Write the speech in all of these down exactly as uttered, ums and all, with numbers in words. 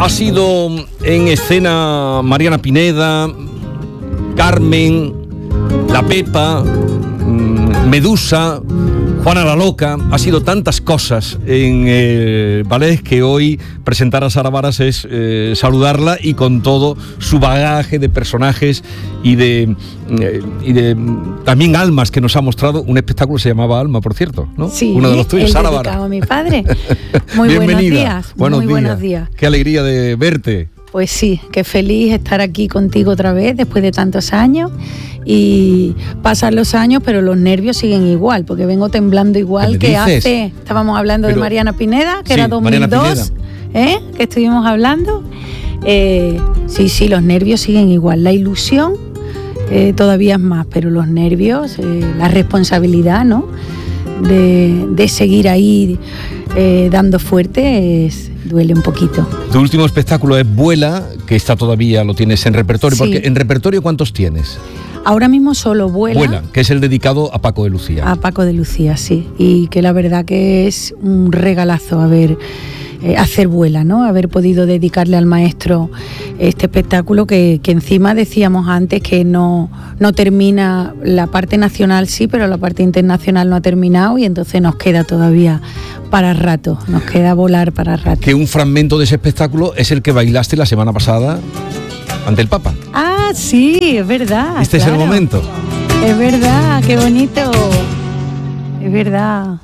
Ha sido en escena Mariana Pineda, Carmen, La Pepa, Medusa, Juana la Loca. Ha sido tantas cosas en el ballet que hoy presentar a Sara Varas es eh, saludarla, y con todo su bagaje de personajes y de, eh, y de también almas que nos ha mostrado. Un espectáculo se llamaba Alma, por cierto, ¿no? Sí, uno de los tuyos, Sara Varas. A mi padre. Muy buenos días. Buenos muy días. buenos días. Qué alegría de verte. Pues sí, qué feliz estar aquí contigo otra vez después de tantos años. Y pasan los años, pero los nervios siguen igual, porque vengo temblando igual que dices? hace. Estábamos hablando pero, de Mariana Pineda, que sí, era dos mil dos, ¿eh? Que estuvimos hablando. Eh, sí, sí, los nervios siguen igual. La ilusión eh, todavía es más, pero los nervios, eh, la responsabilidad, ¿no? De, de seguir ahí eh, dando fuerte, es, duele un poquito. Tu último espectáculo es Vuela, que está todavía, lo tienes en repertorio, Sí. porque en repertorio ¿cuántos tienes? Ahora mismo solo Vuela. Vuela, que es el dedicado a Paco de Lucía. A Paco de Lucía, sí. Y que la verdad que es un regalazo haber, eh, hacer Vuela, ¿no? Haber podido dedicarle al maestro este espectáculo que, que encima decíamos antes que no, no termina, la parte nacional sí, pero la parte internacional no ha terminado, y entonces nos queda todavía para rato, nos queda volar para rato. Que un fragmento de ese espectáculo es el que bailaste la semana pasada ante el Papa. Ah, sí, es verdad. Este claro. es el momento. Es verdad, qué bonito. Es verdad.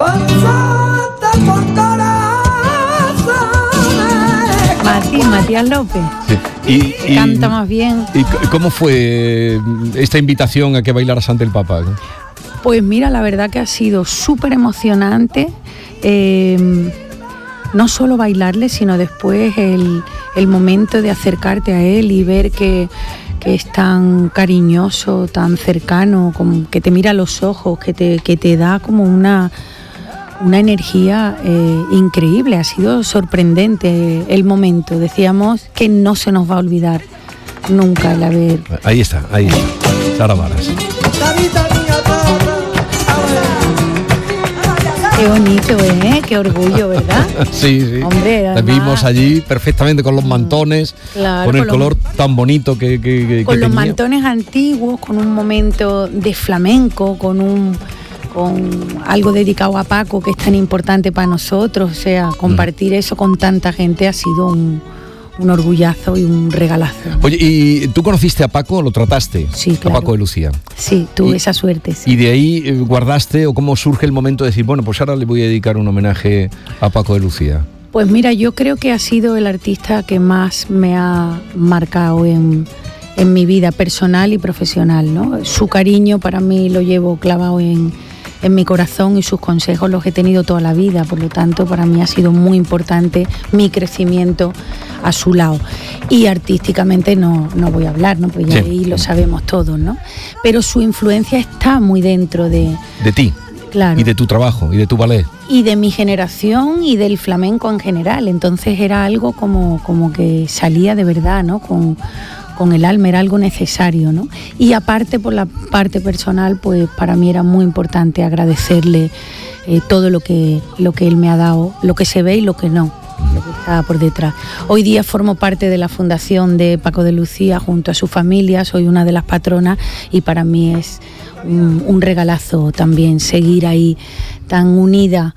Mati, Matías López. Sí. Y, y, Canta más bien. ¿Y cómo fue esta invitación a que bailaras ante el Papa? Pues mira, la verdad que ha sido súper emocionante. Eh, no solo bailarle, sino después el, el momento de acercarte a él y ver que, que es tan cariñoso, tan cercano, como que te mira a los ojos, que te, que te da como una, una energía eh, increíble. Ha sido sorprendente el momento. Decíamos que no se nos va a olvidar nunca el haber... Ahí está, ahí está. Sara Varas. Qué bonito, ¿eh? Qué orgullo, ¿verdad? Sí, sí. Hombre, la además, vimos allí perfectamente con los mantones, claro, con el con color los, tan bonito que, que, que con que los tenía. mantones antiguos, con un momento de flamenco, con un con algo dedicado a Paco, que es tan importante para nosotros. O sea, compartir mm. eso con tanta gente ha sido un, un orgullazo y un regalazo. Oye, ¿y tú conociste a Paco? ¿Lo trataste? Sí, claro. A Paco de Lucía. Sí, tuve y, esa suerte. Sí. ¿Y de ahí eh, guardaste, o cómo surge el momento de decir, bueno, pues ahora le voy a dedicar un homenaje a Paco de Lucía? Pues mira, yo creo que ha sido el artista que más me ha marcado en, en mi vida personal y profesional, ¿no? Su cariño para mí lo llevo clavado en, en mi corazón, y sus consejos los he tenido toda la vida. Por lo tanto, para mí ha sido muy importante mi crecimiento a su lado. Y artísticamente no, no voy a hablar, ¿no? Pues ya sí. Ahí lo sabemos todos, ¿no? Pero su influencia está muy dentro de... De ti. Claro. Y de tu trabajo, y de tu ballet. Y de mi generación y del flamenco en general. Entonces era algo como, como que salía de verdad, ¿no? Con, con el alma, era algo necesario, ¿no? Y aparte, por la parte personal, pues para mí era muy importante agradecerle eh, todo lo que, lo que él me ha dado, lo que se ve y lo que no, lo que está por detrás. Hoy día formo parte de la fundación de Paco de Lucía junto a su familia, soy una de las patronas, y para mí es un, un regalazo también seguir ahí tan unida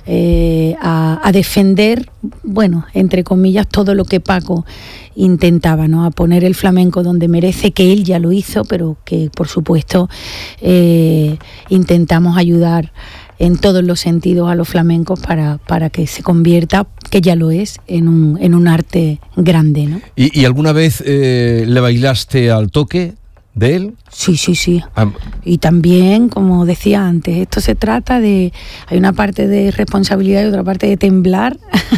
eh, a, a defender, bueno, entre comillas, todo lo que Paco intentaba, ¿no? A poner el flamenco donde merece, que él ya lo hizo, pero que por supuesto eh, intentamos ayudar en todos los sentidos a los flamencos para, para que se convierta, que ya lo es, en un, en un arte grande, ¿no? ¿Y, y alguna vez eh, le bailaste al toque de él? Sí, sí, sí. Ah. Y también, como decía antes, esto se trata de... Hay una parte de responsabilidad y otra parte de temblar,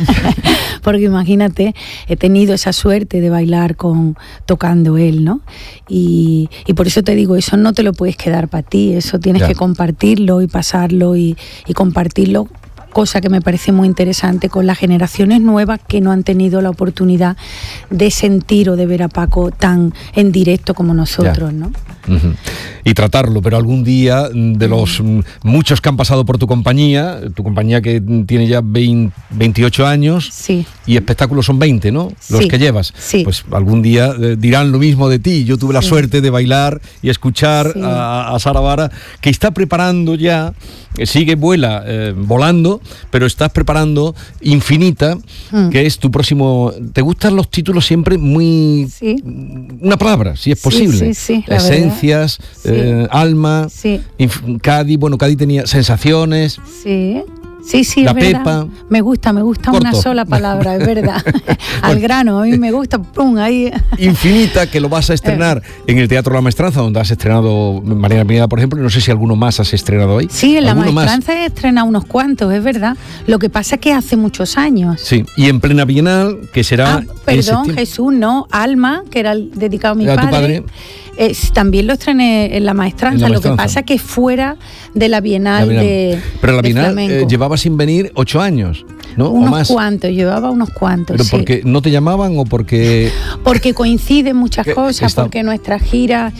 porque imagínate, he tenido esa suerte de bailar con tocando él, ¿no? Y, y por eso te digo, eso no te lo puedes quedar para ti, eso tienes ya. que compartirlo y pasarlo y, y compartirlo, cosa que me parece muy interesante con las generaciones nuevas que no han tenido la oportunidad de sentir o de ver a Paco tan en directo como nosotros, ya. ¿no? Uh-huh. Y tratarlo, pero algún día de los muchos que han pasado por tu compañía, tu compañía que tiene ya veinte, veintiocho años, sí. y espectáculos son veinte, ¿no? Los sí. que llevas. Sí. Pues algún día eh, dirán lo mismo de ti. Yo tuve la sí. suerte de bailar y escuchar sí. a, a Sara Vara, que está preparando ya, sigue, vuela, eh, volando, pero estás preparando Infinita, mm. que es tu próximo... ¿Te gustan los títulos siempre muy... Sí. Una palabra, si es posible. Sí, sí, sí, Esencias, sí. eh, alma, sí. Inf- Cádiz, bueno, Cádiz tenía sensaciones. Sí. Sí, sí, la es verdad. Pepa. Me gusta, me gusta Corto. Una sola palabra, es verdad. Al grano, a mí me gusta, pum, ahí. Infinita, que lo vas a estrenar en el Teatro La Maestranza, donde has estrenado Mariana Pineda, por ejemplo, y no sé si alguno más has estrenado ahí. Sí, en La Maestranza he estrenado unos cuantos, es verdad. Lo que pasa es que hace muchos años. Sí, y en plena Bienal, que será... Ah, perdón, Jesús, no, Alma, que era el dedicado a mi ¿A padre. tu padre? Eh, también lo estrené en La Maestranza, en la lo maestranza. que pasa es que fuera de la Bienal, la Bienal. de Pero la de Bienal flamenco. eh, llevaba sin venir ocho años, ¿no? Unos o más. cuantos, llevaba unos cuantos, ¿Pero sí. porque no te llamaban o porque...? Porque coinciden muchas cosas, está... porque nuestras giras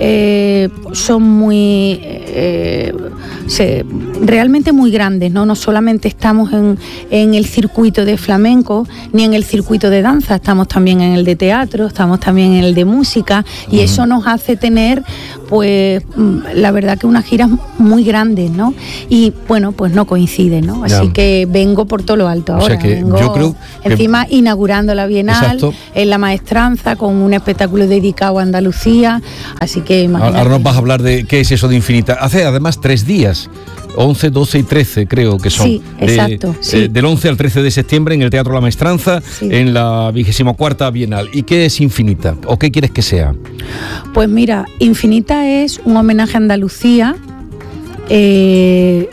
eh, son muy... Eh, se, realmente muy grandes, ¿no? No solamente estamos en, en el circuito de flamenco, ni en el circuito de danza, estamos también en el de teatro, estamos también en el de música, y uh-huh. eso nos hace tener, pues, la verdad que unas giras muy grandes, ¿no? Y, bueno, pues no coinciden, ¿no? Así ya. que vengo por todo lo alto ahora. O sea que vengo yo creo que... encima inaugurando la Bienal, Exacto. en La Maestranza, con un espectáculo dedicado a Andalucía, así que imagínate. Ahora nos vas a hablar de qué es eso de Infinita. Hace además tres días, once, doce y trece creo que son. Sí, exacto. De, sí. Eh, del once al trece de septiembre en el Teatro La Maestranza, sí. en la vigésima cuarta Bienal. ¿Y qué es Infinita? ¿O qué quieres que sea? Pues mira, Infinita es un homenaje a Andalucía, eh,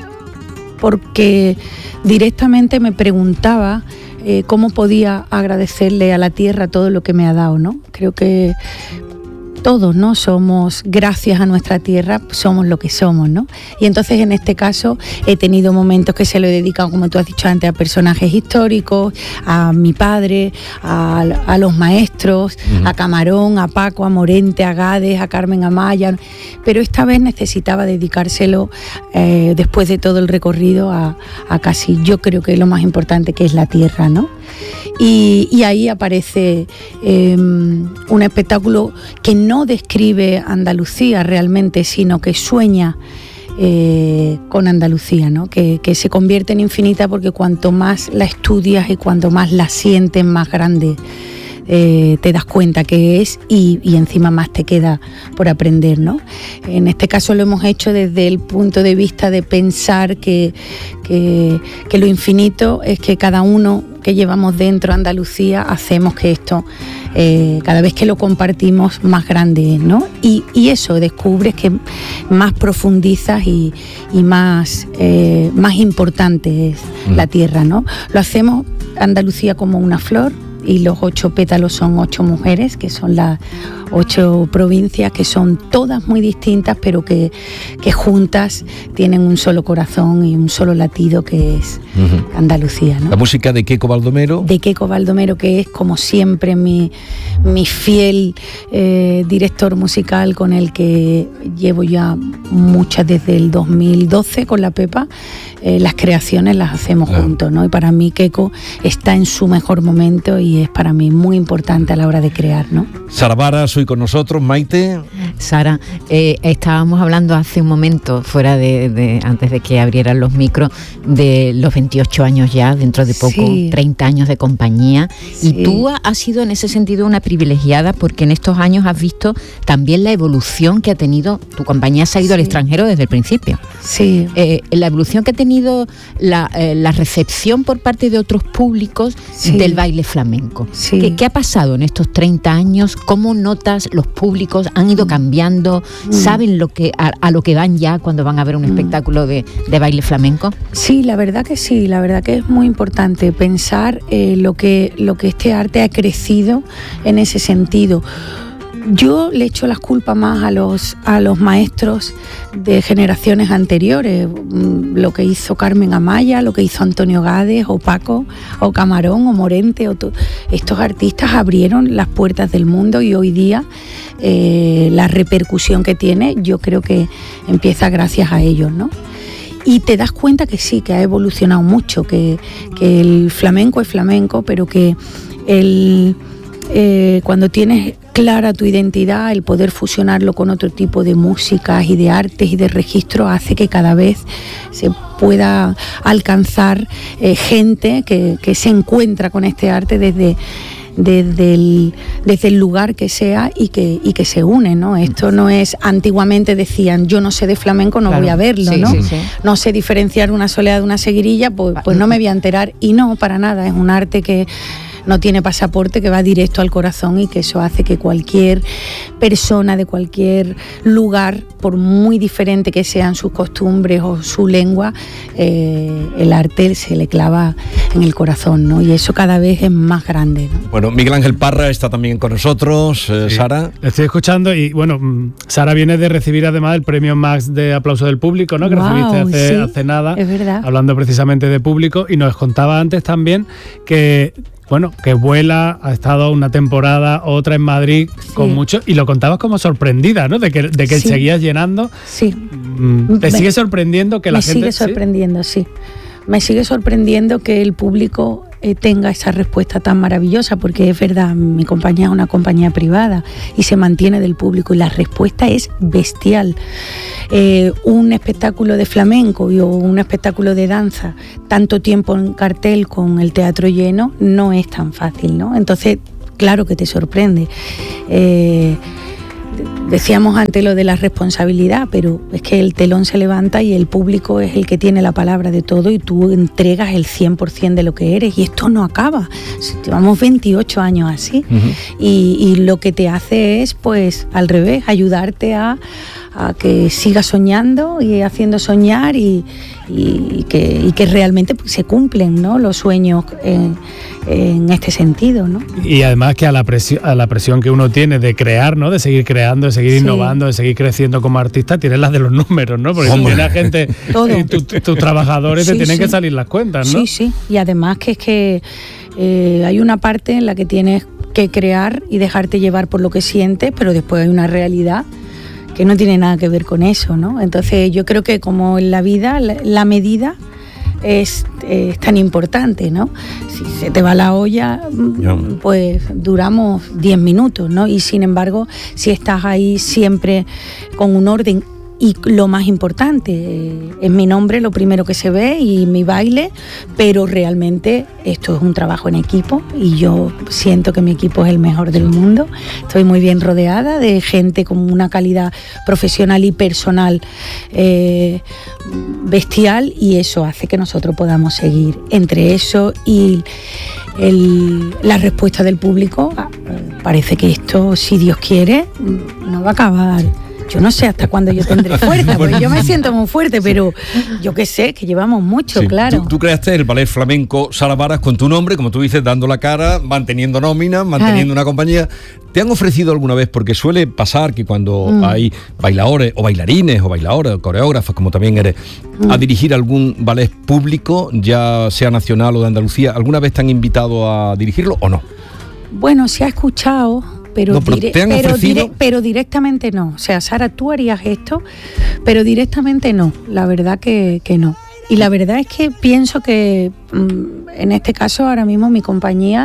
porque directamente me preguntaba eh, cómo podía agradecerle a la tierra todo lo que me ha dado, ¿no? Creo que todos, ¿no? Somos, gracias a nuestra tierra, somos lo que somos, ¿no? Y entonces en este caso he tenido momentos que se lo he dedicado, como tú has dicho antes, a personajes históricos, a mi padre, a, a los maestros, uh-huh. a Camarón, a Paco, a Morente, a Gades, a Carmen Amaya, pero esta vez necesitaba dedicárselo, eh, después de todo el recorrido, a, a casi, yo creo que lo más importante, que es la tierra, ¿no? Y, y ahí aparece eh, un espectáculo que no describe Andalucía realmente, sino que sueña eh, con Andalucía, ¿no? Que, que se convierte en infinita, porque cuanto más la estudias y cuanto más la sientes, más grande Eh, te das cuenta que es, y, y encima más te queda por aprender, ¿no? En este caso lo hemos hecho desde el punto de vista de pensar que, que, que lo infinito es que cada uno que llevamos dentro Andalucía hacemos que esto, eh, cada vez que lo compartimos, más grande es, ¿no? Y, y eso, descubres que más profundizas y, y más, eh, más importante es mm. la tierra, ¿no? Lo hacemos Andalucía como una flor, y los ocho pétalos son ocho mujeres, que son las ocho provincias, que son todas muy distintas, pero que, que juntas tienen un solo corazón y un solo latido, que es uh-huh. Andalucía, ¿no? La música de Queco Baldomero. De Queco Baldomero, que es, como siempre, mi, mi fiel eh, director musical, con el que llevo ya muchas desde el dos mil doce con la Pepa. Eh, las creaciones las hacemos claro. juntos, ¿no? Y para mí Queco está en su mejor momento y es para mí muy importante a la hora de crear, ¿no? Sara Vara, soy con nosotros. Maite. Sara, eh, estábamos hablando hace un momento, fuera de, de antes de que abrieran los micros, de los veintiocho años ya, dentro de poco, sí. treinta años de compañía. Sí. Y tú has sido en ese sentido una privilegiada, porque en estos años has visto también la evolución que ha tenido. Tu compañía se ha ido sí. al extranjero desde el principio. Sí. Eh, la evolución que ha tenido la, eh, la recepción por parte de otros públicos sí. del baile flamenco. Sí. ¿Qué, ¿Qué ha pasado en estos treinta años? ¿Cómo notas los públicos? ¿Han ido cambiando? Mm. ¿Saben lo que, a, a lo que van ya cuando van a ver un mm. espectáculo de, de baile flamenco? Sí, la verdad que sí, la verdad que es muy importante pensar eh, lo que, lo que este arte ha crecido en ese sentido. Yo le echo las culpas más a los, a los maestros de generaciones anteriores, lo que hizo Carmen Amaya, lo que hizo Antonio Gades, o Paco, o Camarón, o Morente, o to, estos artistas abrieron las puertas del mundo y hoy día eh, la repercusión que tiene, yo creo que empieza gracias a ellos, ¿no? Y te das cuenta que sí, que ha evolucionado mucho, que, que el flamenco es flamenco, pero que el, eh, cuando tienes clara tu identidad, el poder fusionarlo con otro tipo de músicas y de artes y de registros hace que cada vez se pueda alcanzar eh, gente que, que se encuentra con este arte desde... Desde el, desde el lugar que sea y que, y que se une, ¿no? Esto no es, antiguamente decían, yo no sé de flamenco, no claro, voy a verlo, sí, ¿no? Sí, sí. No sé diferenciar una soleá de una seguirilla, pues, pues no me voy a enterar. Y no, para nada, es un arte que no tiene pasaporte, que va directo al corazón y que eso hace que cualquier persona de cualquier lugar, por muy diferente que sean sus costumbres o su lengua, eh, el arte se le clava en el corazón, ¿no? Y eso cada vez es más grande, ¿no? Bueno, Miguel Ángel Parra está también con nosotros. Eh, sí, Sara. Estoy escuchando y, bueno, Sara viene de recibir además el premio Max de aplauso del público, ¿no? Que wow, recibiste hace, sí, hace nada. Es verdad. Hablando precisamente de público, y nos contaba antes también que... Bueno, que vuela, ha estado una temporada, otra en Madrid, sí, con mucho, y lo contabas como sorprendida, ¿no? De que, de que sí, seguías llenando. Sí. ¿Te me, sigue sorprendiendo que la me gente...? Me sigue sorprendiendo, ¿sí? sí. Me sigue sorprendiendo que el público eh, tenga esa respuesta tan maravillosa, porque es verdad, mi compañía es una compañía privada y se mantiene del público y la respuesta es bestial. Eh, un espectáculo de flamenco y, o un espectáculo de danza, tanto tiempo en cartel con el teatro lleno, no es tan fácil, ¿no? Entonces, claro que te sorprende. Eh, Decíamos antes lo de la responsabilidad, pero es que el telón se levanta y el público es el que tiene la palabra de todo y tú entregas el cien por ciento de lo que eres y esto no acaba. Llevamos veintiocho años así, uh-huh, y, y lo que te hace es, pues, al revés, ayudarte a, a que sigas soñando y haciendo soñar y, y, y, que, y que realmente se cumplen, ¿no?, los sueños en, en este sentido, ¿no? Y además que a la presión, a la presión que uno tiene de crear, ¿no?, de seguir creando, de seguir sí, innovando, de seguir creciendo como artista, tienes las de los números, ¿no? Porque si tienes gente, eh, tus tu trabajadores sí, te tienen sí, que salir las cuentas, ¿no? Sí, sí, y además que es que eh, hay una parte en la que tienes que crear y dejarte llevar por lo que sientes, pero después hay una realidad que no tiene nada que ver con eso, ¿no? Entonces yo creo que como en la vida, la, la medida es, es tan importante, ¿no? Si se te va la olla, yeah, pues duramos diez minutos, ¿no? Y sin embargo, si estás ahí siempre con un orden, y lo más importante, eh, es mi nombre lo primero que se ve y mi baile, pero realmente esto es un trabajo en equipo y yo siento que mi equipo es el mejor del mundo. Estoy muy bien rodeada de gente con una calidad profesional y personal eh, bestial y eso hace que nosotros podamos seguir. Entre eso y el, la respuesta del público, parece que esto, si Dios quiere, no va a acabar. Yo no sé hasta cuándo yo tendré fuerza, porque yo me siento muy fuerte, pero yo qué sé, que llevamos mucho, sí, claro. Tú, tú creaste el ballet flamenco Sara Varas con tu nombre, como tú dices, dando la cara, manteniendo nómina, manteniendo ah. una compañía. ¿Te han ofrecido alguna vez? Porque suele pasar que cuando mm. hay bailadores o bailarines o bailadoras, coreógrafas, como también eres, mm. a dirigir algún ballet público, ya sea nacional o de Andalucía, ¿alguna vez te han invitado a dirigirlo o no? Bueno, se ha escuchado... Pero, no, pero, dire- ¿te han pero, ofrecido? dire- pero directamente no. O sea, Sara, tú harías esto, pero directamente no. La verdad que, que no. Y la verdad es que pienso que mmm, en este caso ahora mismo mi compañía,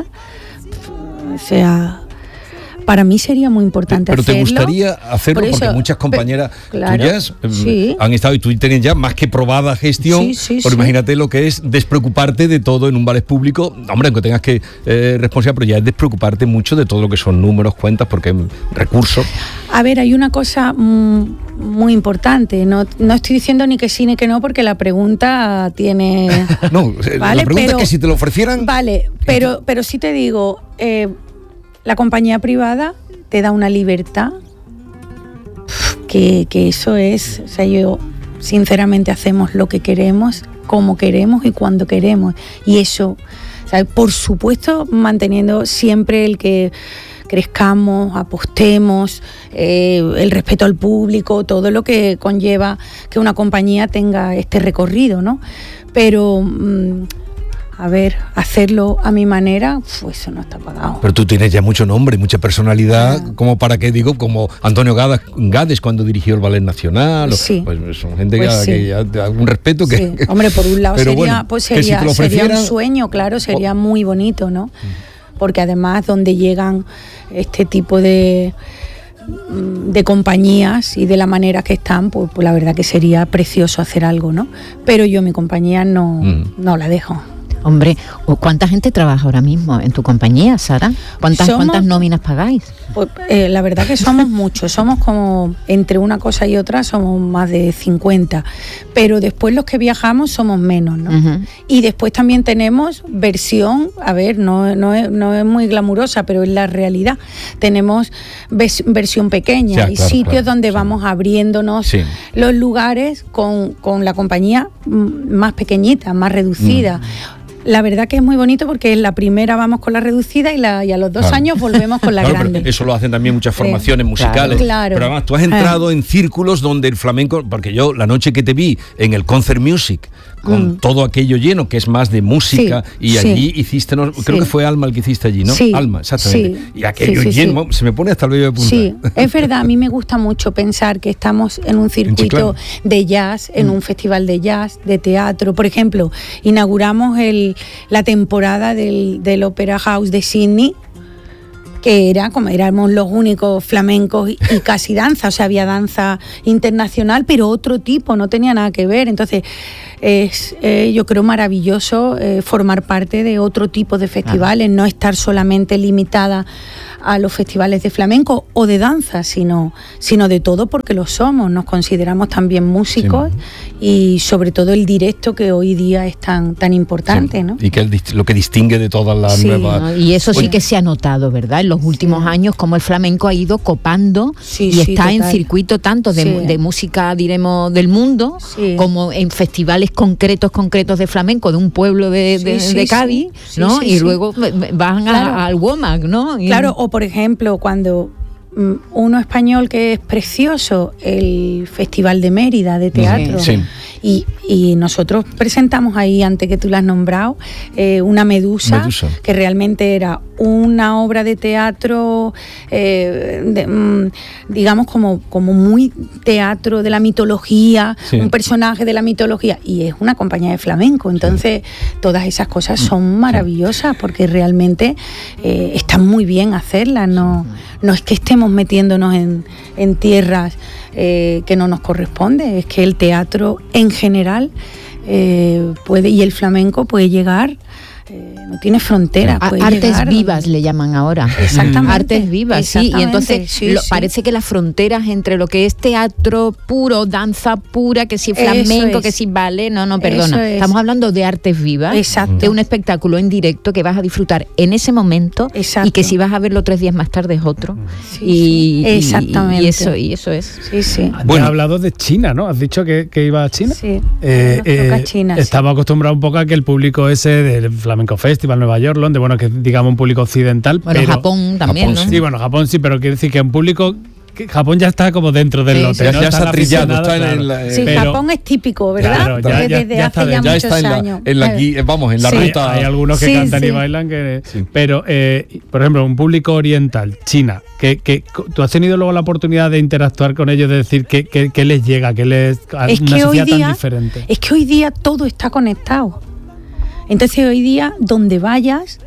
o sea, para mí sería muy importante pero hacerlo. Pero te gustaría hacerlo eso, porque muchas compañeras pero, claro, tuyas sí. han estado y tú tienes ya más que probada gestión. Sí, sí, porque sí. Imagínate lo que es despreocuparte de todo en un ballet público. Hombre, aunque tengas que eh, responsabilidad, pero ya es despreocuparte mucho de todo lo que son números, cuentas, porque recursos. A ver, hay una cosa mmm, muy importante. No, no estoy diciendo ni que sí ni que no, porque la pregunta tiene. no, ¿vale? La pregunta pero, es que si te lo ofrecieran. Vale, pero, pero sí te digo. Eh, La compañía privada te da una libertad que, que eso es, o sea, yo sinceramente hacemos lo que queremos, como queremos y cuando queremos. Y eso, o sea, por supuesto, manteniendo siempre el que crezcamos, apostemos, eh, el respeto al público, todo lo que conlleva que una compañía tenga este recorrido, ¿no? Pero... Mmm, a ver, hacerlo a mi manera, pues eso no está pagado. Pero tú tienes ya mucho nombre, mucha personalidad, ah. como para que digo, como Antonio Gades, Gades cuando dirigió el Ballet Nacional, sí. pues son gente pues que, sí. que ya da un respeto que... Sí. Hombre, por un lado sería, bueno, pues sería, si sería un sueño, claro, sería muy bonito, ¿no? Porque además donde llegan este tipo de... de compañías y de la manera que están, pues, pues la verdad que sería precioso hacer algo, ¿no? Pero yo mi compañía no, mm. no la dejo. Hombre, ¿cuánta gente trabaja ahora mismo en tu compañía, Sara? ¿Cuántas, somos, ¿cuántas nóminas pagáis? Pues, eh, la verdad que somos muchos, somos como entre una cosa y otra somos más de cincuenta, pero después los que viajamos somos menos, ¿no? Uh-huh. Y después también tenemos versión, a ver, no, no, es, no es muy glamurosa, pero es la realidad, tenemos ves, versión pequeña, sí, y claro, sitios claro, donde sí. vamos abriéndonos sí. los lugares con, con la compañía más pequeñita, más reducida. Mm. La verdad que es muy bonito porque en la primera vamos con la reducida y, la, y a los dos claro. años volvemos con la claro, grande. Eso lo hacen también muchas formaciones sí, musicales. Claro. Pero además tú has entrado eh. en círculos donde el flamenco, porque yo la noche que te vi en el Concert Music, con mm. todo aquello lleno, que es más de música, sí, y allí sí. hiciste, no, creo sí. que fue Alma el que hiciste allí, ¿no? Sí, Alma, exactamente. Sí, y aquello sí, sí, lleno, sí. se me pone hasta el vello de punta. Sí, es verdad, a mí me gusta mucho pensar que estamos en un circuito en de jazz, en mm. un festival de jazz, de teatro. Por ejemplo, inauguramos el, la temporada del, del Opera House de Sydney, que era como éramos los únicos flamencos y, y casi danza, o sea, había danza internacional, pero otro tipo, no tenía nada que ver. Entonces, es eh, yo creo maravilloso eh, formar parte de otro tipo de festivales, ah. no estar solamente limitada a los festivales de flamenco o de danza, sino, sino de todo, porque lo somos, nos consideramos también músicos sí. y sobre todo el directo, que hoy día es tan, tan importante, sí. ¿no? Y que el, lo que distingue de todas las sí, nuevas... ¿no? Y eso sí Oye. que se ha notado, ¿verdad? En los últimos sí. años, como el flamenco ha ido copando sí, y sí, está total. en circuito tanto de, sí. de música, diremos, del mundo, sí. como en festivales concretos, concretos de flamenco de un pueblo de, de, sí, sí, de Cádiz, sí. ¿no? Sí, sí, y sí. luego van claro. a, al WOMAC, ¿no? Y claro, o por ejemplo, cuando uno español que es precioso, el Festival de Mérida de teatro, sí. y, y nosotros presentamos ahí, antes que tú la has nombrado, eh, una Medusa, Medusa, que realmente era una obra de teatro, eh, de, mm, digamos como, como muy teatro de la mitología, sí. un personaje de la mitología, y es una compañía de flamenco. Entonces sí. todas esas cosas son maravillosas, porque realmente eh, están muy bien hacerlas, no, no es que estemos metiéndonos en, en tierras eh, que no nos corresponde, es que el teatro en general eh, puede, y el flamenco puede llegar, eh, no tiene frontera. A, artes llegar, vivas donde... le llaman ahora. Exactamente. Artes vivas, sí. Y entonces sí, lo, sí. parece que las fronteras entre lo que es teatro puro, danza pura, que si flamenco, es. que si ballet, no, no, perdona. Estamos hablando de artes vivas. Exacto. De un espectáculo en directo que vas a disfrutar en ese momento. Exacto. Y que si vas a verlo tres días más tarde es otro. Sí, y, sí. Exactamente. Y eso, y eso es. Sí, sí. Bueno, has hablado de China, ¿no? ¿Has dicho que, que iba a China? Sí. Eh, eh, China, estamos sí. acostumbrados un poco a que el público ese del Flamenco Festival, Nueva York, Londres, bueno, que digamos un público occidental. Bueno, pero Japón también, Japón, ¿no? Sí, bueno, Japón sí, pero quiere decir que un público... Que Japón ya está como dentro del sí, lote, sí. ¿no? Ya, ya está trillado, está claro. en la... Eh, sí, pero, Japón es típico, ¿verdad? Claro, ya, ya, desde ya hace ya, ya muchos está en la, años. en la gui, vamos, en la sí. ruta. Hay, hay algunos que sí, cantan sí. y bailan que... Sí. Pero, eh, por ejemplo, un público oriental, China, que, que tú has tenido luego la oportunidad de interactuar con ellos, de decir qué que, que les llega, que les... Es una que sociedad hoy día, tan diferente. Es que hoy día todo está conectado. Entonces hoy día, donde vayas,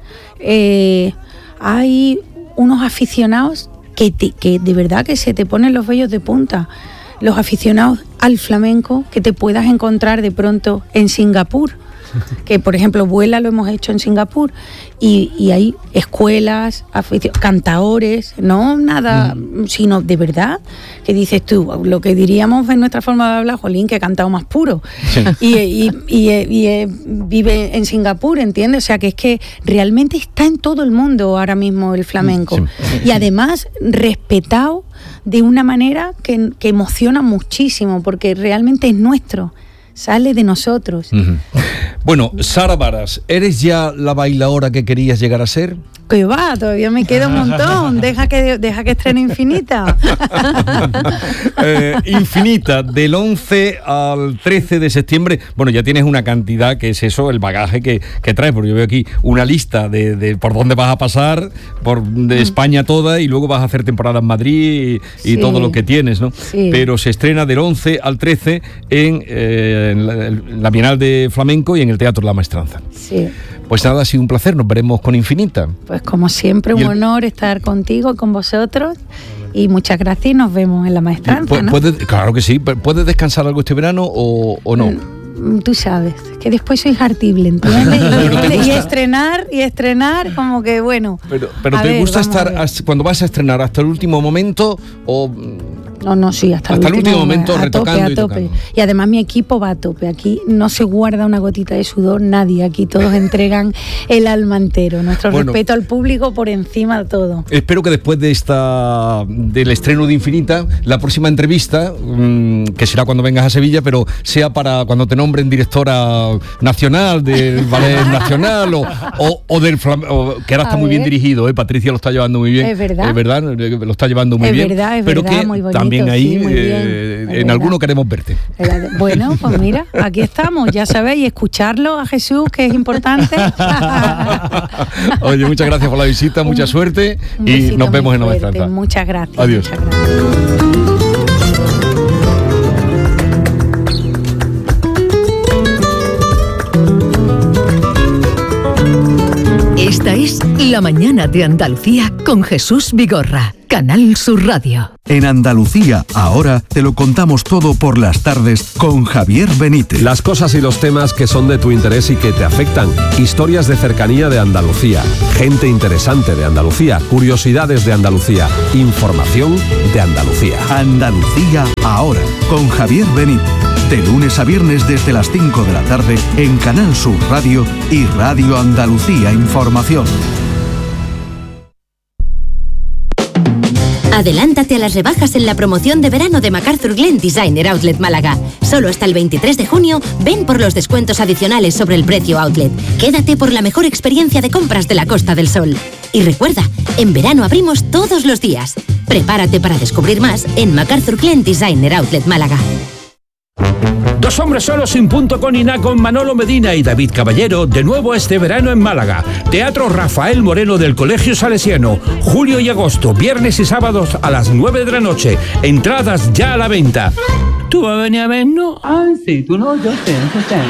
eh, hay unos aficionados que, te, que de verdad que se te ponen los vellos de punta. Los aficionados al flamenco que te puedas encontrar de pronto en Singapur, que por ejemplo Vuela lo hemos hecho en Singapur, y, y hay escuelas, aficio- cantaores, no nada, mm. sino de verdad, que dices tú, lo que diríamos en nuestra forma de hablar, jolín, que he cantado más puro, sí. y, y, y, y, y vive en Singapur, ¿entiendes? O sea, que es que realmente está en todo el mundo ahora mismo el flamenco, sí. y además respetado de una manera que, que emociona muchísimo, porque realmente es nuestro, sale de nosotros. Uh-huh. Bueno, Sara Varas, ¿eres ya la bailaora que querías llegar a ser? Que va, todavía me queda un montón. Deja que, deja que estrene Infinita. eh, Infinita, del once al trece de septiembre. Bueno, ya tienes una cantidad que es eso, el bagaje que, que traes, porque yo veo aquí una lista de, de por dónde vas a pasar, por de mm. España toda, y luego vas a hacer temporada en Madrid y, y sí. todo lo que tienes, ¿no? Sí. Pero se estrena del once al trece en, eh, en, la, en la Bienal de Flamenco y en el Teatro La Maestranza. Sí. Pues nada, ha sido un placer, nos veremos con Infinita. Pues como siempre, un el... honor estar contigo, con vosotros, y muchas gracias y nos vemos en La Maestranza, ¿no? ¿Puedes, claro que sí, ¿puedes descansar algo este verano o, o no? Tú sabes, que después soy hartible, ¿entiendes? Y, y estrenar, y estrenar, como que bueno. Pero, pero ¿te ver, gusta estar, cuando vas a estrenar, hasta el último momento o...? No, no, sí, hasta, hasta el último, último momento, a retocando tope, a tope. y tocando. Y además mi equipo va a tope. Aquí no se guarda una gotita de sudor nadie. Aquí todos entregan el alma entero. Nuestro bueno, respeto al público por encima de todo. Espero que después de esta del estreno de Infinita, la próxima entrevista, mmm, que será cuando vengas a Sevilla, pero sea para cuando te nombren directora nacional del Ballet Nacional o, o, o del o, que ahora está a muy ver. bien dirigido, ¿eh? Patricia lo está llevando muy bien. Es verdad. Es verdad, lo está llevando muy es bien. Verdad, es pero verdad, que muy bonito. También ahí, sí, eh, en alguno queremos verte. Bueno, pues mira, aquí estamos, ya sabéis, escucharlo a Jesús, que es importante. Oye, muchas gracias por la visita, mucha suerte y nos vemos en La Maestranza. Muchas gracias. Adiós. Muchas gracias. Esta es La Mañana de Andalucía con Jesús Vigorra, Canal Sur Radio. En Andalucía, ahora te lo contamos todo por las tardes con Javier Benítez. Las cosas y los temas que son de tu interés y que te afectan. Historias de cercanía de Andalucía. Gente interesante de Andalucía. Curiosidades de Andalucía. Información de Andalucía. Andalucía, ahora, con Javier Benítez. De lunes a viernes desde las cinco de la tarde en Canal Sur Radio y Radio Andalucía Información. Adelántate a las rebajas en la promoción de verano de MacArthurGlen Designer Outlet Málaga. Solo hasta el veintitrés de junio, ven por los descuentos adicionales sobre el precio outlet. Quédate por la mejor experiencia de compras de la Costa del Sol. Y recuerda, en verano abrimos todos los días. Prepárate para descubrir más en MacArthurGlen Designer Outlet Málaga. Dos hombres solos sin punto con Iná con Manolo Medina y David Caballero, de nuevo este verano en Málaga. Teatro Rafael Moreno del Colegio Salesiano, julio y agosto, viernes y sábados a las nueve de la noche. Entradas ya a la venta. ¿Tú vas a venir a vernos? Ah, sí, tú no, yo sé, yo sé.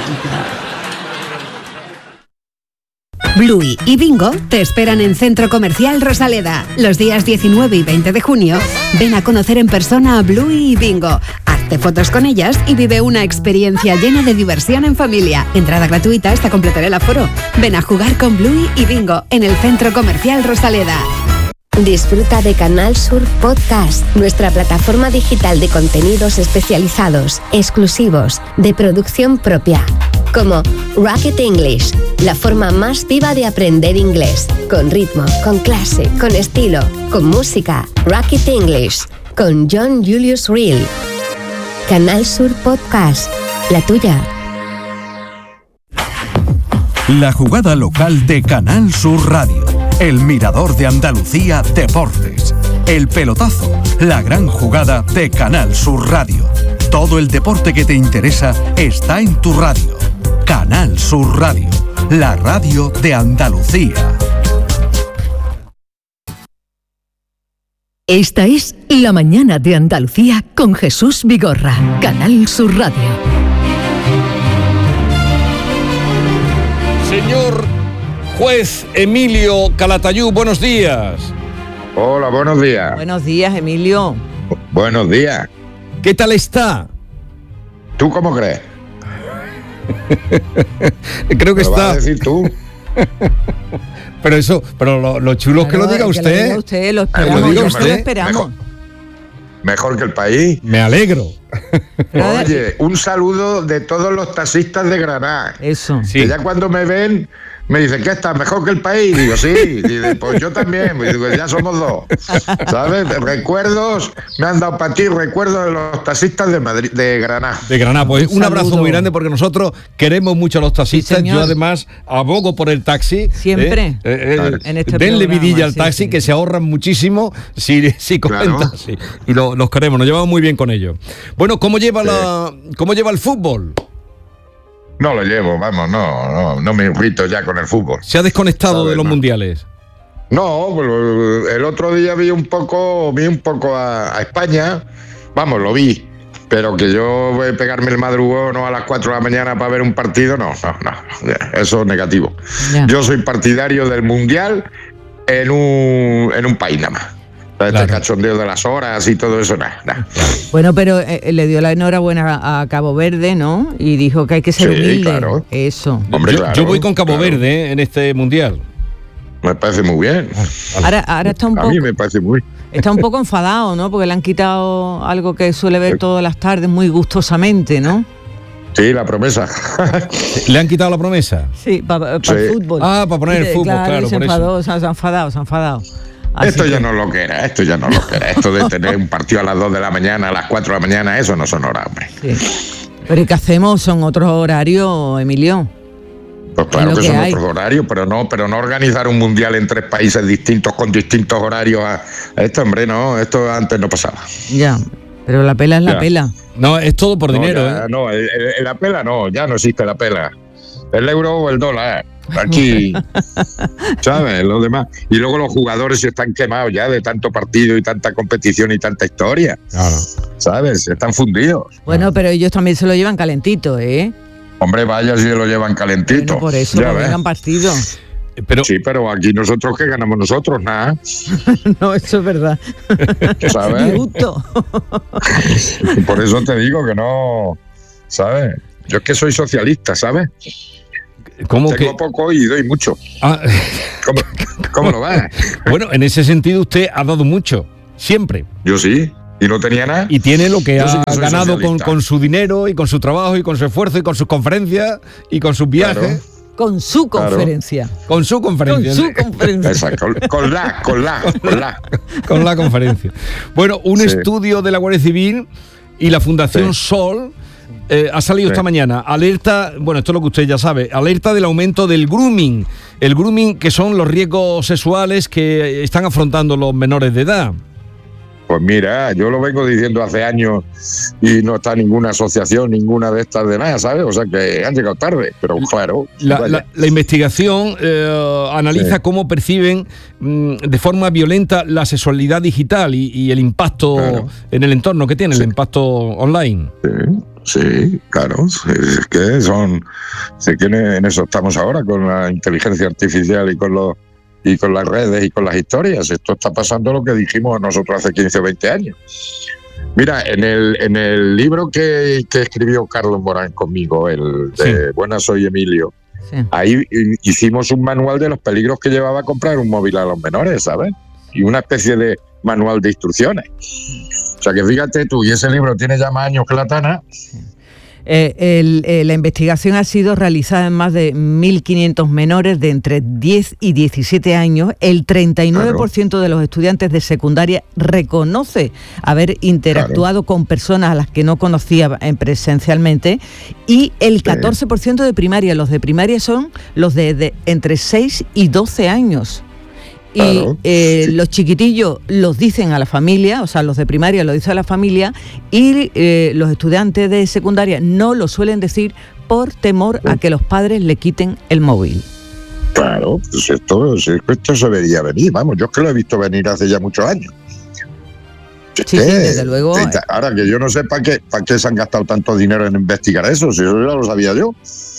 Bluey y Bingo te esperan en Centro Comercial Rosaleda. Los días diecinueve y veinte de junio, ven a conocer en persona a Bluey y Bingo. Hazte fotos con ellas y vive una experiencia llena de diversión en familia. Entrada gratuita hasta completar el aforo. Ven a jugar con Bluey y Bingo en el Centro Comercial Rosaleda. Disfruta de Canal Sur Podcast, nuestra plataforma digital de contenidos especializados, exclusivos, de producción propia. Como Rocket English, la forma más viva de aprender inglés, con ritmo, con clase, con estilo, con música. Rocket English, con John Julius Reel. Canal Sur Podcast, la tuya. La jugada local de Canal Sur Radio. El Mirador de Andalucía Deportes. El pelotazo, la gran jugada de Canal Sur Radio. Todo el deporte que te interesa está en tu radio. Canal Sur Radio, la radio de Andalucía. Esta es La Mañana de Andalucía con Jesús Vigorra, Canal Sur Radio. Señor juez Emilio Calatayud, buenos días. Hola, buenos días. Buenos días, Emilio. Buenos días. ¿Qué tal está? ¿Tú cómo crees? Creo que ¿Lo está. vas a decir tú? Pero eso, pero lo, lo chulo es que lo diga usted. Que lo diga usted, lo esperamos. Lo diga usted. Lo esperamos. Mejor, mejor que el país. Me alegro. Oye, un saludo de todos los taxistas de Granada. Eso. Sí. Que ya cuando me ven Me dice, ¿qué está? ¿Mejor que el país? Digo, sí. Dice, pues yo también. Digo, ya somos dos. ¿Sabes? Recuerdos, me han dado para ti recuerdos de los taxistas de Madrid, de Granada. De Granada, pues un, un abrazo muy grande porque nosotros queremos mucho a los taxistas. Sí, yo además abogo por el taxi. Siempre. Eh, eh, eh, en este denle programa, vidilla al taxi, sí, sí. que se ahorran muchísimo si, si comentan. Claro. Sí. Y lo, los queremos, nos llevamos muy bien con ellos. Bueno, ¿cómo lleva, sí. la, ¿cómo lleva el fútbol? No lo llevo, vamos, no, no, no me irrito ya con el fútbol. ¿Se ha desconectado ¿sabes? de los no. mundiales? No, el otro día vi un poco, vi un poco a, a España, vamos, lo vi, pero que yo voy a pegarme el madrugón a las cuatro de la mañana para ver un partido, no, no, no, eso es negativo. Yeah. Yo soy partidario del mundial en un, en un país nada más. Este claro. cachondeo de las horas y todo eso, nada. Nah. Bueno, pero eh, le dio la enhorabuena a, a Cabo Verde, ¿no? Y dijo que hay que ser sí, humilde. Claro. Eso. Hombre, yo, claro, yo voy con Cabo claro. Verde eh, en este mundial. Me parece muy bien. Ahora, ahora está un poco. A mí me parece muy. Está un poco enfadado, ¿no? Porque le han quitado algo que suele ver todas las tardes muy gustosamente, ¿no? Sí, la promesa. ¿Le han quitado la promesa? Sí, para pa sí. el fútbol. Ah, para poner el fútbol, claro. claro se, por enfadó, eso. Se, se han enfadado, se han enfadado. Así esto ya que... no es lo que era, esto ya no es lo que era. Esto de tener un partido a las dos de la mañana, a las cuatro de la mañana, eso no son horas, hombre. Sí. Pero ¿y qué hacemos? Son otros horarios, Emilio. Pues claro que, que son hay. otros horarios, pero no, pero no organizar un mundial en tres países distintos con distintos horarios a, a esto, hombre, no, esto antes no pasaba. Ya, pero la pela es la ya. pela. No, es todo por no, dinero, ya, ¿eh? No, el, el, la pela no, ya no existe la pela. El euro o el dólar. Aquí, ¿sabes? Lo demás. Y luego los jugadores están quemados ya de tanto partido y tanta competición y tanta historia. Claro. ¿Sabes? Están fundidos. Bueno, pero ellos también se lo llevan calentito, ¿eh? Hombre, vaya si lo llevan calentito. Bueno, por eso no llevan partido. Pero, sí, pero aquí nosotros, ¿qué ganamos nosotros? Nada. No, eso es verdad. ¿Sabes? Gusto. Por eso te digo que no, ¿sabes? Yo es que soy socialista, ¿sabes? ¿Cómo Tengo que? poco y doy mucho. Ah. ¿Cómo, ¿Cómo lo ves? Bueno, en ese sentido usted ha dado mucho, siempre. Yo sí, y no tenía nada. Y tiene lo que Yo ha sí ganado con, con su dinero y con su trabajo y con su esfuerzo y con sus conferencias y con sus viajes. Claro. Con su conferencia. Claro. Con su conferencia. Con su conferencia. Exacto. Con, con la, con la, con la. Con la conferencia. Bueno, un sí. estudio de la Guardia Civil y la Fundación sí. Sol eh, ha salido sí. esta mañana. Alerta, bueno, esto es lo que usted ya sabe, alerta del aumento del grooming. El grooming, que son los riesgos sexuales que están afrontando los menores de edad. Pues mira, yo lo vengo diciendo hace años y no está ninguna asociación, ninguna de estas de nada, ¿sabes? O sea que han llegado tarde, pero claro. La, la, la investigación eh, analiza sí. cómo perciben mm, de forma violenta la sexualidad digital y, y el impacto claro. en el entorno que tiene, sí. el impacto online. Sí. Sí, claro, es que son, sé que en eso estamos ahora con la inteligencia artificial y con los y con las redes y con las historias. Esto está pasando lo que dijimos nosotros hace quince o veinte años. Mira, en el en el libro que, que escribió Carlos Morán conmigo, el de sí. Buenas, soy Emilio, sí. ahí hicimos un manual de los peligros que llevaba a comprar un móvil a los menores, ¿sabes? Y una especie de manual de instrucciones. O sea que fíjate tú, y ese libro tiene ya más años que la Tana. Eh, el, eh, la investigación ha sido realizada en más de mil quinientos menores de entre diez y diecisiete años. El treinta y nueve por ciento claro. de los estudiantes de secundaria reconoce haber interactuado claro. con personas a las que no conocía presencialmente, y el catorce por ciento de primaria. Los de primaria son los de, de entre seis y doce años. Y claro, eh, sí. los chiquitillos los dicen a la familia, o sea, los de primaria lo dicen a la familia, y eh, los estudiantes de secundaria no lo suelen decir por temor a que los padres le quiten el móvil. Claro, pues esto, esto se vería venir, vamos, yo es que lo he visto venir hace ya muchos años. Sí, sí, desde luego. Ahora que yo no sé para qué, para qué se han gastado tanto dinero en investigar eso, si eso ya lo sabía yo.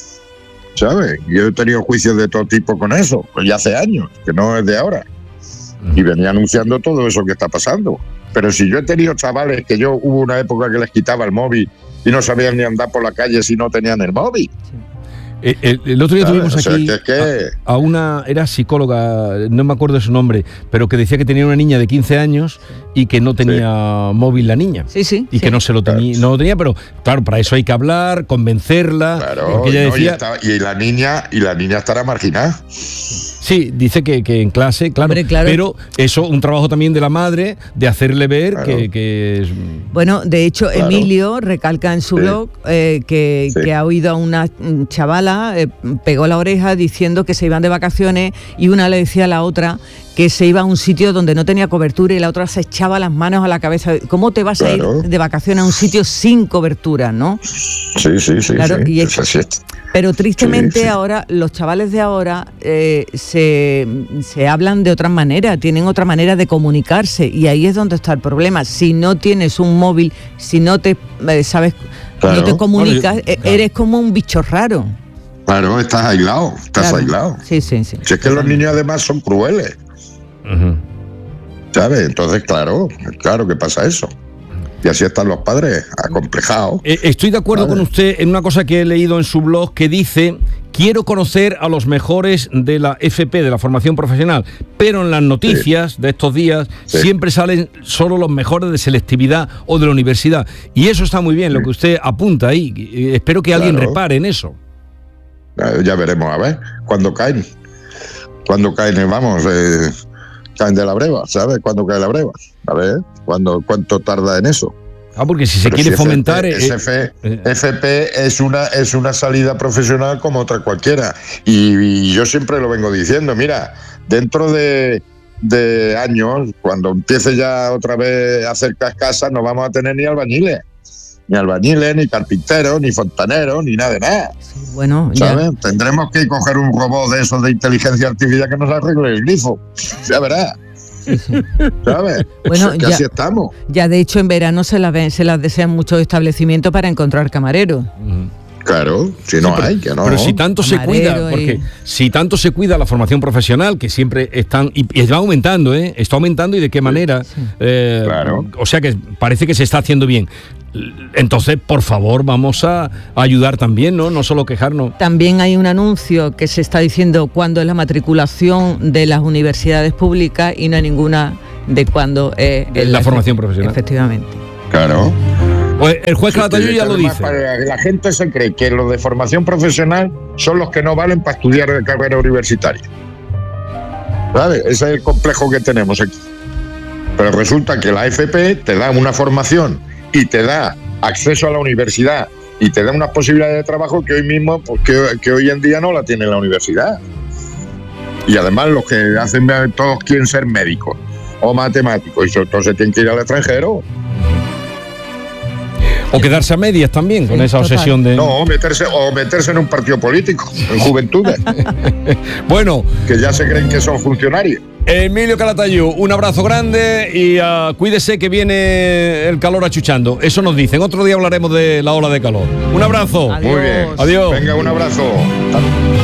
¿Sabes? Yo he tenido juicios de todo tipo con eso, pues ya hace años, que no es de ahora. Y venía anunciando todo eso que está pasando. Pero si yo he tenido chavales que yo hubo una época que les quitaba el móvil y no sabían ni andar por la calle si no tenían el móvil. El, el, el otro día ¿sabes? tuvimos O sea, aquí que es que... a, a una, era psicóloga, no me acuerdo de su nombre, pero que decía que tenía una niña de quince años y que no tenía sí. móvil la niña. Sí, sí. Y sí. que no se lo tenía, no lo tenía, pero claro, para eso hay que hablar, convencerla. Claro, porque ella no, decía, y, está, y la niña y la niña estará marginada. Sí, dice que, que en clase, claro, Hombre, claro, pero eso, un trabajo también de la madre, de hacerle ver claro. que, que es... Bueno, de hecho, claro. Emilio recalca en su sí. blog eh, que, sí. que ha oído a una chavala, eh, pegó la oreja diciendo que se iban de vacaciones y una le decía a la otra que se iba a un sitio donde no tenía cobertura y la otra se echaba las manos a la cabeza. ¿Cómo te vas claro. a ir de vacaciones a un sitio sin cobertura, no? Sí, sí, sí. Claro, sí, y es, es pero tristemente sí, sí. ahora, los chavales de ahora eh, se, se hablan de otra manera, tienen otra manera de comunicarse y ahí es donde está el problema. Si no tienes un móvil, si no te, eh, sabes, claro. no te comunicas, bueno, claro. eres como un bicho raro. Claro, estás aislado, estás claro. aislado. Sí, sí, sí. Si es que los niños además son crueles. Uh-huh. ¿Sabes? Entonces, claro, claro que pasa eso. Y así están los padres, acomplejados. Eh, estoy de acuerdo ¿vale? con usted en una cosa que he leído en su blog que dice: quiero conocer a los mejores de la F P, de la formación profesional, pero en las noticias sí. de estos días sí. siempre salen solo los mejores de selectividad o de la universidad. Y eso está muy bien, sí. lo que usted apunta ahí. Eh, espero que claro. alguien repare en eso. Ya veremos, a ver, cuando caen. Cuando caen, vamos... Eh... caen de la breva, ¿sabes? ¿Cuándo cae la breva? A ver, ¿cuándo, ¿cuánto tarda en eso? Ah, porque si se Pero quiere si fomentar... F P, eh, F P, eh, F P es una, es una salida profesional como otra cualquiera. Y, y yo siempre lo vengo diciendo, mira, dentro de, de años, cuando empiece ya otra vez a hacer casas, no vamos a tener ni albañiles. Ni albañiles, ni carpinteros, ni fontaneros, ni nada de nada. Sí, bueno, ¿sabes? Ya. Tendremos que coger un robot de esos de inteligencia artificial que nos arregle el grifo. Ya verás. Sí, sí. ¿Sabes? Bueno, que ya, así estamos. Ya de hecho en verano se las, ven, se las desean muchos establecimientos para encontrar camareros. Uh-huh. Claro, si no sí, pero, hay, que no. Pero si tanto Camarero se cuida, porque y... si tanto se cuida la formación profesional, que siempre están, y, y va aumentando, ¿eh? Está aumentando y de qué manera. Sí. Eh, claro. O sea que parece que se está haciendo bien. Entonces, por favor, vamos a ayudar también, ¿no? No solo quejarnos. También hay un anuncio que se está diciendo cuándo es la matriculación de las universidades públicas y no hay ninguna de cuándo es la, la formación profesional. Efectivamente. Claro. Pues el juez Calatayud ya lo dice. La gente se cree que los de formación profesional son los que no valen para estudiar de carrera universitaria. ¿Vale? Ese es el complejo que tenemos aquí. Pero resulta que la F P te da una formación y te da acceso a la universidad y te da unas posibilidades de trabajo que hoy mismo, pues, que, que hoy en día no la tiene la universidad. Y además los que hacen, todos quieren ser médicos o matemáticos y entonces tienen que ir al extranjero. O quedarse a medias también, sí, con esa total. obsesión de... No, meterse, o meterse en un partido político, en juventudes. Bueno. Que ya se creen que son funcionarios. Emilio Calatayud, un abrazo grande y uh, cuídese que viene el calor achuchando. Eso nos dicen. Otro día hablaremos de la ola de calor. Un abrazo. Adiós. Muy bien. Adiós. Venga, un abrazo.